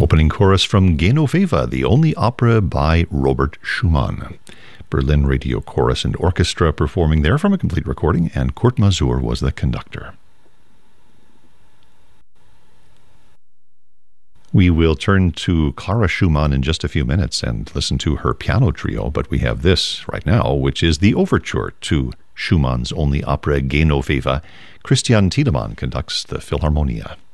Opening chorus from Genoveva, the only opera by Robert Schumann. Berlin Radio Chorus and Orchestra performing there from a complete recording, and Kurt Masur was the conductor. We will turn to Clara Schumann in just a few minutes and listen to her piano trio, but we have this right now, which is the overture to Schumann's only opera Genoveva. Christian Tiedemann conducts the Philharmonia.